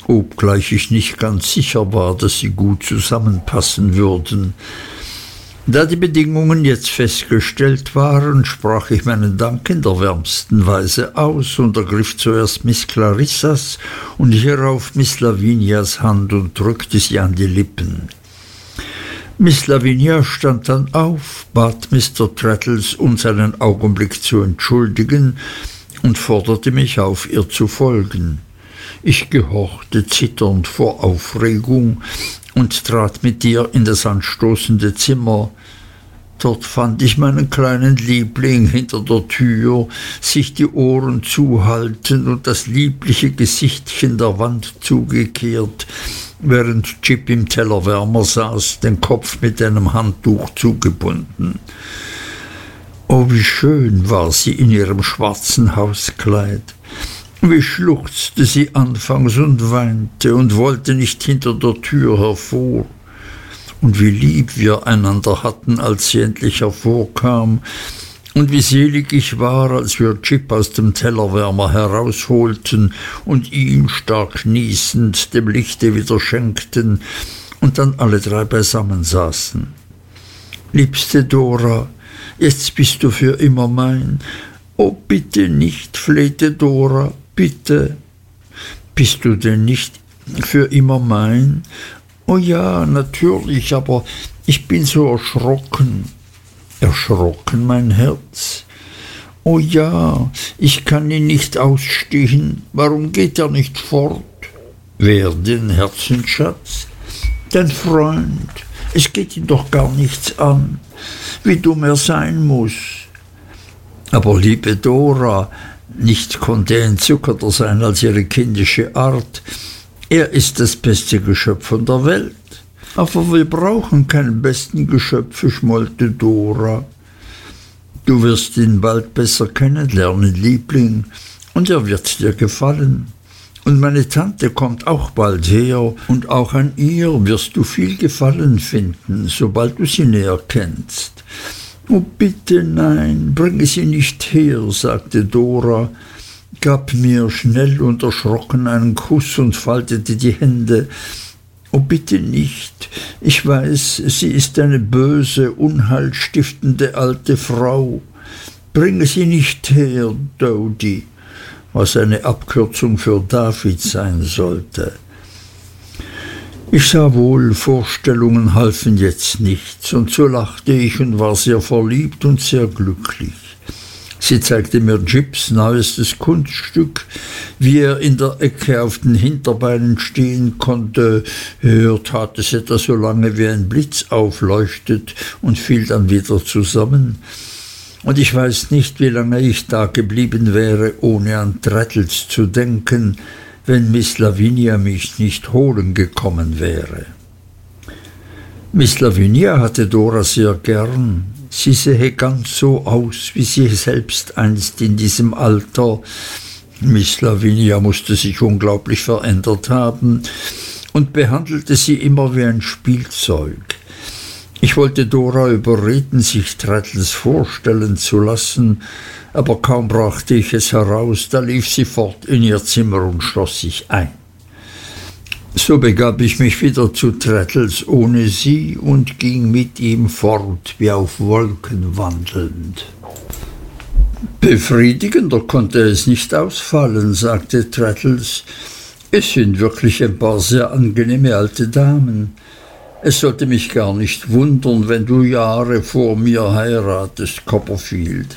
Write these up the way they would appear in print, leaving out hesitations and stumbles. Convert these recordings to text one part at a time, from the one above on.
obgleich ich nicht ganz sicher war, dass sie gut zusammenpassen würden. Da die Bedingungen jetzt festgestellt waren, sprach ich meinen Dank in der wärmsten Weise aus und ergriff zuerst Miss Clarissas und hierauf Miss Lavinias Hand und drückte sie an die Lippen. Miss Lavinia stand dann auf, bat Mr. Traddles, uns einen Augenblick zu entschuldigen, und forderte mich auf, ihr zu folgen. Ich gehorchte zitternd vor Aufregung und trat mit ihr in das anstoßende Zimmer. Dort fand ich meinen kleinen Liebling hinter der Tür, sich die Ohren zuhaltend und das liebliche Gesichtchen der Wand zugekehrt, während Jip im Tellerwärmer saß, den Kopf mit einem Handtuch zugebunden. Oh, wie schön war sie in ihrem schwarzen Hauskleid. Wie schluchzte sie anfangs und weinte und wollte nicht hinter der Tür hervor. Und wie lieb wir einander hatten, als sie endlich hervorkam, und wie selig ich war, als wir Jip aus dem Tellerwärmer herausholten und ihn, stark niesend, dem Lichte wieder schenkten und dann alle drei beisammen saßen. Liebste Dora, jetzt bist du für immer mein. Oh, bitte nicht, flehte Dora, bitte. Bist du denn nicht für immer mein? Oh ja, natürlich, aber ich bin so erschrocken. Erschrocken, mein Herz? Oh ja, ich kann ihn nicht ausstehen. Warum geht er nicht fort? Wer denn, Herzensschatz? Dein Freund. Es geht ihn doch gar nichts an, wie dumm er sein muss. Aber liebe Dora, nicht konnte er entzückender sein als ihre kindische Art. Er ist das beste Geschöpf von der Welt. Aber wir brauchen keinen besten Geschöpfe, schmollte Dora. Du wirst ihn bald besser kennenlernen, Liebling, und er wird dir gefallen. Und meine Tante kommt auch bald her, und auch an ihr wirst du viel Gefallen finden, sobald du sie näher kennst. Oh, bitte nein, bringe sie nicht her, sagte Dora, gab mir schnell und erschrocken einen Kuss und faltete die Hände. Oh, bitte nicht. Ich weiß, sie ist eine böse, unheilstiftende alte Frau. Bringe sie nicht her, Dodi, was eine Abkürzung für David sein sollte. Ich sah wohl, Vorstellungen halfen jetzt nichts, und so lachte ich und war sehr verliebt und sehr glücklich. Sie zeigte mir Jips neuestes Kunststück, wie er in der Ecke auf den Hinterbeinen stehen konnte. Er tat es etwa so lange, wie ein Blitz aufleuchtet, und fiel dann wieder zusammen. Und ich weiß nicht, wie lange ich da geblieben wäre, ohne an Traddles zu denken, wenn Miss Lavinia mich nicht holen gekommen wäre. Miss Lavinia hatte Dora sehr gern. Sie sähe ganz so aus, wie sie selbst einst in diesem Alter. Miss Lavinia musste sich unglaublich verändert haben und behandelte sie immer wie ein Spielzeug. Ich wollte Dora überreden, sich Traddles vorstellen zu lassen, aber kaum brachte ich es heraus, da lief sie fort in ihr Zimmer und schloss sich ein. So begab ich mich wieder zu Traddles ohne sie und ging mit ihm fort, wie auf Wolken wandelnd. Befriedigender konnte es nicht ausfallen, sagte Traddles. Es sind wirklich ein paar sehr angenehme alte Damen. Es sollte mich gar nicht wundern, wenn du Jahre vor mir heiratest, Copperfield.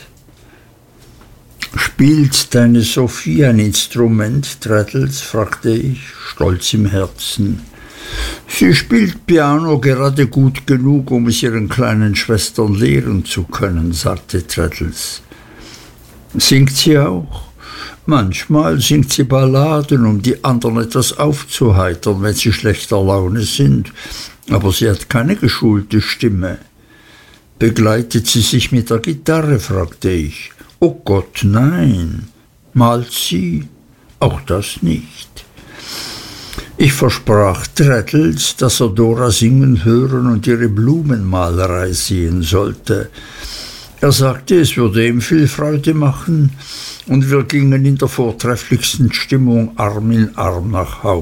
Spielt deine Sophie ein Instrument, Traddles? Fragte ich, stolz im Herzen. Sie spielt Piano gerade gut genug, um es ihren kleinen Schwestern lehren zu können, sagte Traddles. Singt sie auch? Manchmal singt sie Balladen, um die anderen etwas aufzuheitern, wenn sie schlechter Laune sind, aber sie hat keine geschulte Stimme. Begleitet sie sich mit der Gitarre? Fragte ich. Oh Gott, nein. Malt sie? Auch das nicht. Ich versprach Traddles, dass er Dora singen hören und ihre Blumenmalerei sehen sollte. Er sagte, es würde ihm viel Freude machen, und wir gingen in der vortrefflichsten Stimmung Arm in Arm nach Hause.